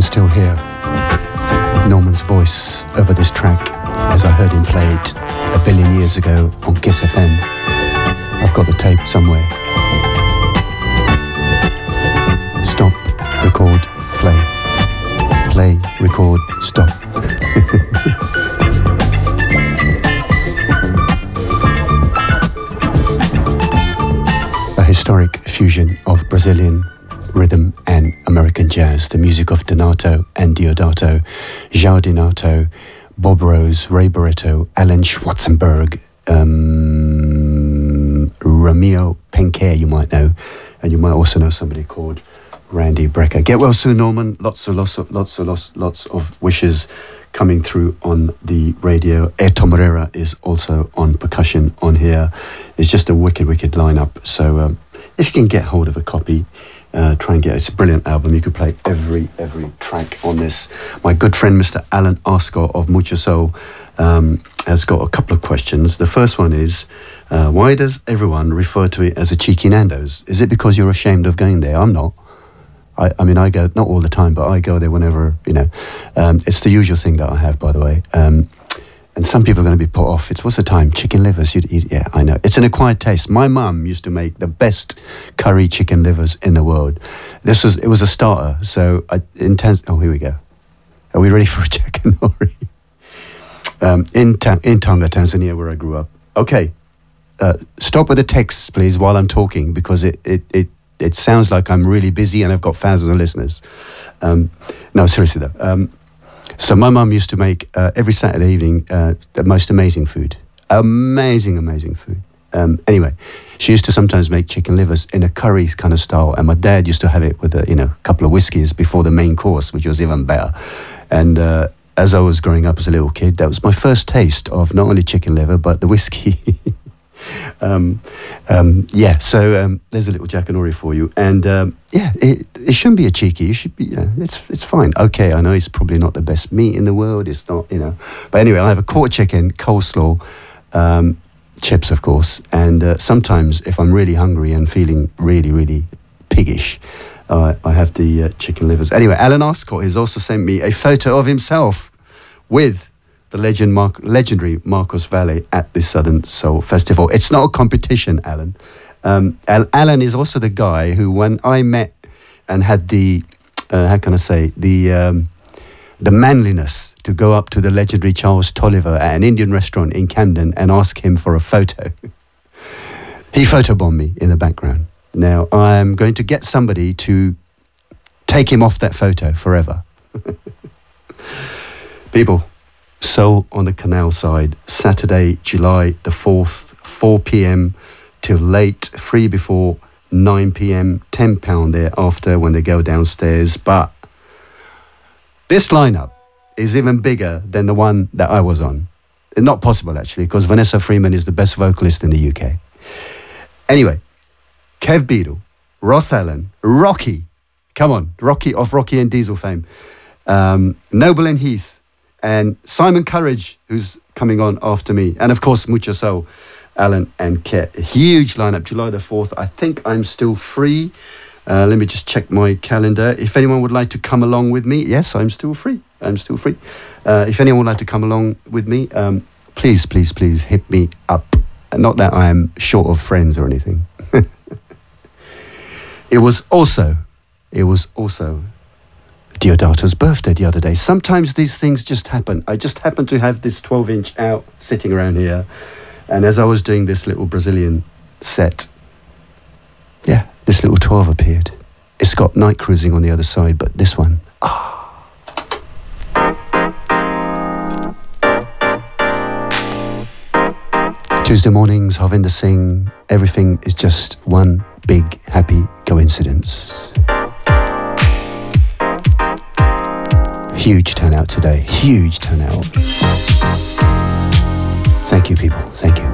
still hear Norman's voice over this track as I heard him play it a billion years ago on Kiss FM. I've got the tape somewhere. Stop, record, play. Play, record, stop. A historic fusion of Brazilian rhythm and American jazz, the music of Donato and Diodato, João Donato, Bob Rose, Ray Barretto, Alan Schwarzenberg, Romeo Penquer, you might know, and you might also know somebody called Randy Brecker. Get well soon, Norman. Lots of wishes coming through on the radio. Ayrton Moreira is also on percussion on here. It's just a wicked lineup. So if you can get hold of a copy, try and get it. It's a brilliant album. You could play every track on this. My good friend Mr. Alan Arscott of Mucho Soul has got a couple of questions. The first one is, why does everyone refer to it as a cheeky Nando's? Is it because you're ashamed of going there? I'm not. I mean, I go, not all the time, but I go there whenever, you know. It's the usual thing that I have, by the way. And some people are going to be put off. It's, what's the time? Chicken livers, you'd eat. Yeah, I know. It's an acquired taste. My mum used to make the best curry chicken livers in the world. It was a starter. So oh, here we go. Are we ready for a chicken nori? In Tonga, Tanzania, where I grew up. Okay. Stop with the texts, please, while I'm talking, because it sounds like I'm really busy and I've got thousands of listeners. No, seriously though. So my mum used to make every Saturday evening the most amazing food. Amazing food. Anyway, she used to sometimes make chicken livers in a curry kind of style, and my dad used to have it with a couple of whiskeys before the main course, which was even better. And as I was growing up as a little kid, that was my first taste of not only chicken liver but the whiskey. So there's a little Jackanory for you, and it shouldn't be a cheeky. You should be. It's fine. Okay, I know it's probably not the best meat in the world. It's not, But anyway, I have a quarter chicken, coleslaw, chips, of course, and sometimes if I'm really hungry and feeling really piggish, I have the chicken livers. Anyway, Alan Arscott has also sent me a photo of himself with the legendary Marcos Valle at the Southern Soul Festival. It's not a competition, Alan. Alan is also the guy who, when I met and had the manliness to go up to the legendary Charles Tolliver at an Indian restaurant in Camden and ask him for a photo, he photobombed me in the background. Now, I'm going to get somebody to take him off that photo forever. People, Soul on the Canal Side, Saturday, July the 4th, 4 p.m. till late, free before 9 p.m, £10 thereafter when they go downstairs. But this lineup is even bigger than the one that I was on. Not possible, actually, because Vanessa Freeman is the best vocalist in the UK. Anyway, Kev Beadle, Ross Allen, Rocky, come on, Rocky of Rocky and Diesel fame, Noble and Heath, and Simon Courage, who's coming on after me. And of course, Mucho Soul, Alan and Ket. A huge lineup, July the 4th. I think I'm still free. Let me just check my calendar. If anyone would like to come along with me, yes, I'm still free. If anyone would like to come along with me, please hit me up. Not that I am short of friends or anything. It was also Diodato's birthday the other day. Sometimes these things just happen. I just happened to have this 12-inch out sitting around here, and as I was doing this little Brazilian set, this little 12 appeared. It's got Night Cruising on the other side, but this one, Tuesday mornings, Harvinder Singh, everything is just one big happy coincidence. Huge turnout today, huge turnout. Thank you, people, thank you.